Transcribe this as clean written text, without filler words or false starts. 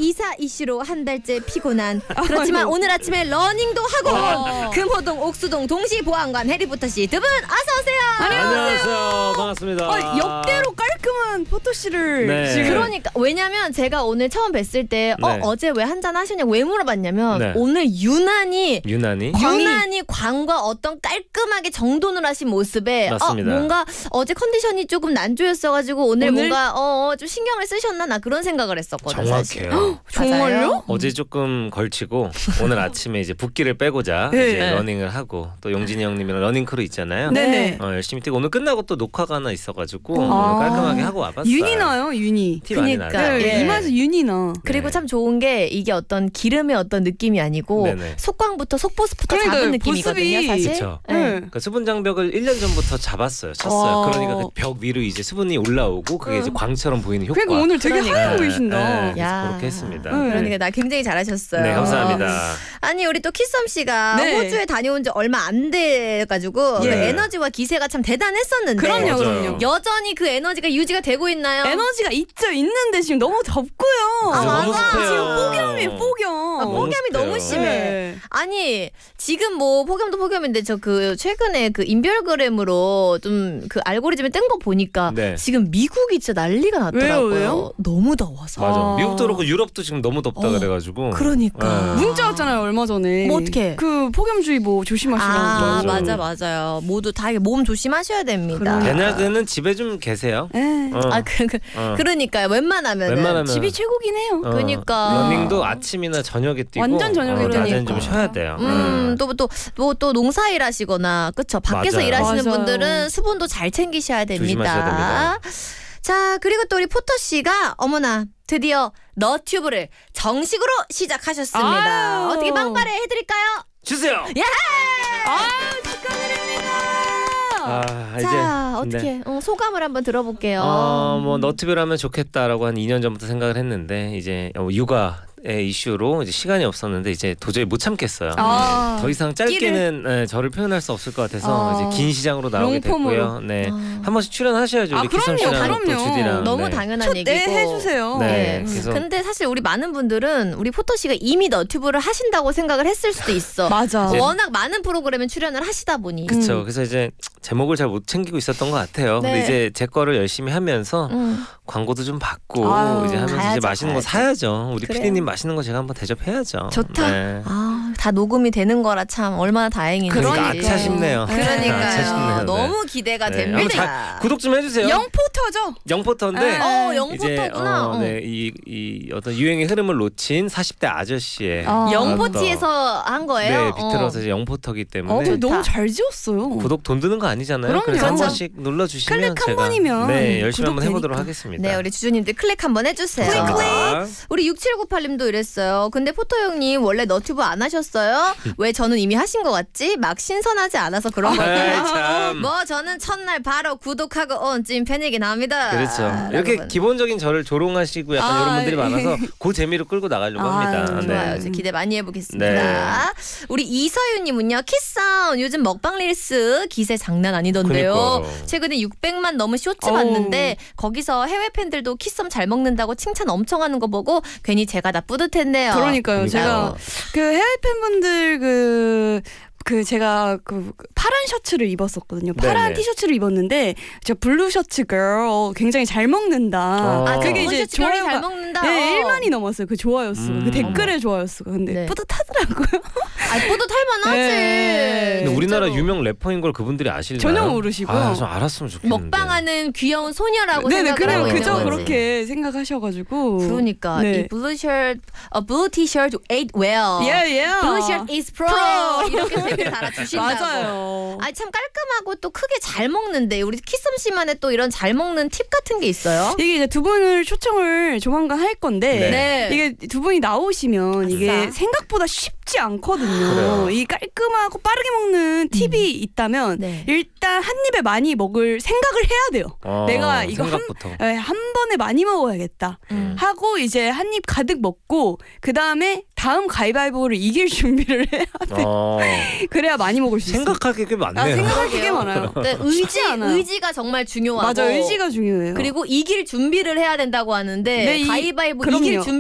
이사 이슈로 한 달째 피곤한 그렇지만 오늘 아침에 러닝도 하고 금호동 옥수동 동시보안관 해리포터씨 두 분 어서오세요. 안녕하세요. 반갑습니다. 역대로 깔끔한 포터씨를 네. 지금. 그러니까 왜냐면 제가 오늘 처음 뵀을 때 네. 어제 왜 한잔 하시냐고 왜 물어봤냐면 네. 오늘 유난히 유난히 광과 어떤 깔끔하게 정돈을 하신 모습에 맞습니다. 뭔가 어제 컨디션이 조금 난조였어가지고 오늘 뭔가 좀 신경을 쓰셨나 나 그런 생각을 했었거든요. 정확해요. 정말요? 어제 조금 걸치고 오늘 아침에 이제 붓기를 빼고자 네. 이제 러닝을 하고 또 용진이 형님이랑 러닝 크루 있잖아요. 네네. 열심히 뛰고 오늘 끝나고 또 녹화가 하나 있어가지고 오늘 깔끔하게 하고 와봤어요. 윤이 나요, 윤이. 티 많이 그러니까. 나죠. 네, 예. 이마에서 윤이 나. 그리고 네. 참 좋은 게 이게 어떤 기름의 어떤 느낌이 아니고 네네. 속광부터 속보습부터 그러니까요. 잡은 느낌이거든요. 보습이. 사실. 그쵸. 네. 네. 그러니까 수분 장벽을 1년 전부터 쳤어요. 그러니까 그 벽 위로 이제 수분이 올라오고 그게 이제 광처럼 보이는 효과. 그러니까 오늘 되게 그러니까. 하얘 보이신다. 네, 그래서 야. 그렇게 했습니다. 네. 그러니까 나 굉장히 잘하셨어요. 네, 감사합니다. 아니 우리 또 키썸 씨가 네. 호주에 다녀온 지 얼마 안 돼가지고 예. 그 에너지와 기세가 참 대단했었는데 그럼요, 맞아요. 그럼요. 여전히 그 에너지가 유지가 되고 있나요? 에너지가 있는데 지금 너무 덥고요. 아, 너무 맞아. 습해요. 지금 폭염이 폭염. 폭염이 습해요. 너무 심해. 네. 아니 지금 뭐 폭염도 폭염인데 저 그 최근에 그 인별그램으로 좀 그 알고리즘에 뜬 거 보니까 네. 지금 미국이 진짜 난리가 났더라고요. 왜요? 너무 더워서. 맞아. 미국도 그렇고 유럽도 지금 너무 덥다 그래가지고. 그러니까. 네. 문자 왔잖아요, 얼마 전에. 뭐 어떡해? 그 폭염주의보 조심하시라고. 맞아 맞아요. 모두 다 몸 조심하셔야 됩니다. 베나드는 집에 좀 계세요. 네. 그러니까요. 웬만하면 집이 최고긴 해요. 그러니까. 러닝도 아침이나 저녁에 뛰고 완전 저녁에 낮에는 뛰니까. 좀 쉬어야 돼요. 또 농사일 하시거나 그쵸 밖에서 맞아요. 일하시는 맞아요. 분들은 수분도 잘 챙기셔야 됩니다. 조심하셔야 됩니다. 자 그리고 또 우리 포터 씨가 어머나 드디어 너튜브를 정식으로 시작하셨습니다. 아유. 어떻게 빵빠레 해드릴까요? 주세요. 예! 자 어떻게 소감을 한번 들어볼게요. 뭐 너튜브를 하면 좋겠다라고 한 2년 전부터 생각을 했는데 이제 육아의 이슈로 이제 시간이 없었는데 이제 도저히 못 참겠어요. 더 이상 짧게는 저를 표현할 수 없을 것 같아서 이제 긴 시장으로 나오게 롱폼으로. 됐고요. 네, 한 번씩 출연하셔야죠. 우리 키썸 씨랑 또 주디랑. 너무 네. 당연한 얘기고. 해주세요. 네. 그래서 근데 사실 우리 많은 분들은 우리 포터 씨가 이미 너튜브를 하신다고 생각을 했을 수도 있어. 맞아. 워낙 많은 프로그램에 출연을 하시다 보니. 그렇죠. 그래서 이제 제목을 잘 못 챙기고 있었던 것 같아요. 네. 근데 이제 제 거를 열심히 하면서 광고도 좀 받고 이제 하면서 가야죠, 이제 맛있는 거 사야죠. 우리 그래요. PD님 맛있는 거 제가 한번 대접해야죠. 좋다. 네. 다 녹음이 되는 거라 참 얼마나 다행인지. 그러니까 아차 싶네요. 아차 그러니까요. 싶네요. 너무 기대가 네. 됩니다. 구독 좀 해주세요. 영포터죠? 영포터인데 영포터구나. 이제 이 어떤 유행의 흐름을 놓친 40대 아저씨의 영포티에서 한 거예요? 네, 비틀어서 이제 영포터기 때문에 너무 잘 지었어요. 구독 돈 드는 거 아니잖아요. 그럼요. 그래서 한 그렇죠. 번씩 눌러주시면 클릭 한 제가 번이면 네, 열심히 한번 구독 해보도록 되니까. 하겠습니다. 네, 우리 주주님들 클릭 한번 해주세요. 감사합니다. 우리 6798님도 이랬어요. 근데 포토 형님 원래 너튜브 안 하셨어요? 왜 저는 이미 하신 것 같지? 막 신선하지 않아서 그런 거예요. 참. 뭐 저는 첫날 바로 구독하고 온 찐팬이긴 합니다. 그렇죠. 이렇게 여러분. 기본적인 저를 조롱하시고 약간 이런 분들이 많아서 그 재미로 끌고 나가려고 합니다. 네. 좋아요. 이제 기대 많이 해보겠습니다. 네. 우리 이서윤님은요. 키사운 요즘 먹방 릴스 기세 장난 아니던데요. 그러니까요. 최근에 600만 넘은 쇼츠 봤는데 거기서 해외 팬들도 키썸 잘 먹는다고 칭찬 엄청 하는 거 보고 괜히 제가 다 뿌듯했네요. 그러니까요. 제가 그 해외 팬분들 제가 그 파란 셔츠를 입었었거든요. 파란 네네. 티셔츠를 입었는데 저 블루 셔츠 걸 굉장히 잘 먹는다. 그게 이제 좋아요. 잘 좋아요가 먹는다. 네, 1만이 넘었어요. 그 좋아요 수가. 그 댓글의 좋아요 수가. 근데 네. 뿌듯하더라고요. 뿌듯할 만하지. 네. 근데 우리나라 진짜로. 유명 래퍼인 걸 그분들이 아실나요? 전혀 모르시고. 좀 알았으면 좋겠는데. 먹방하는 귀여운 소녀라고 네네, 생각을 하고 그래요. 있는 그저 거지. 그렇게 생각하셔가지고. 그러니까 네. 이 blue t-shirt ate well. Blue shirt is pro. 이렇게 댓글 달아주신다고. 맞아요. 참 깔끔하고 또 크게 잘 먹는데 우리 키썸 씨만의 또 이런 잘 먹는 팁 같은 게 있어요? 이게 이제 두 분을 초청을 조만간 할 건데 네. 이게 두 분이 나오시면 이게 아싸. 생각보다 쉽지 않거든요. 그래요. 이 깔끔하고 빠르게 먹는 팁이 있다면 네. 일단 한 입에 많이 먹을 생각을 해야 돼요. 내가 이거 생각부터. 한 번에 많이 먹어야겠다 하고 이제 한 입 가득 먹고 그 다음에 다음 가위바위보를 이길 준비를 해야 돼. 그래야 많이 먹을 수 있어. 생각할 게 꽤 많네요. 생각할 게 꽤 많아요. 네, 의지가 정말 중요하고 맞아, 의지가 중요해요. 그리고 이길 준비를 해야 된다고 하는데 네, 가위바위보 그럼요. 이길 준비